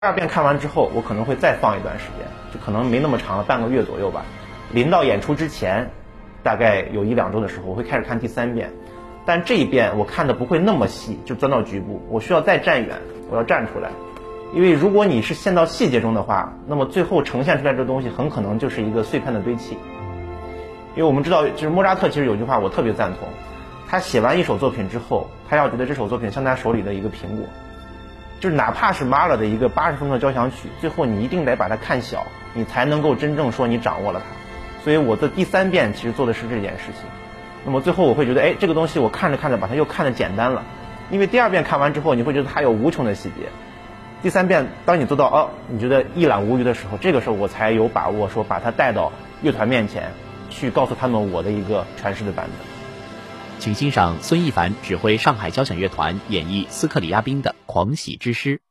二遍看完之后，我可能会再放一段时间，就可能没那么长了，半个月左右吧。临到演出之前，大概有1、2周的时候，我会开始看第3遍。但这一遍我看的不会那么细，就钻到局部，我需要再站远，我要站出来。因为如果你是陷到细节中的话，那么最后呈现出来这东西很可能就是一个碎片的堆砌。因为我们知道，就是莫扎特其实有句话我特别赞同，他写完一首作品之后，他要觉得这首作品像他手里的一个苹果。就是哪怕是马勒的一个80分钟的交响曲，最后你一定得把它看小，你才能够真正说你掌握了它。所以我的第3遍其实做的是这件事情。那么最后我会觉得，这个东西我看着看着把它又看得简单了，因为第2遍看完之后，你会觉得它有无穷的细节。第3遍当你做到你觉得一览无余的时候，这个时候我才有把握说把它带到乐团面前去，告诉他们我的一个诠释的版本。 请欣赏孙一凡指挥上海交响乐团演绎斯克里亚宾的《狂喜之诗》。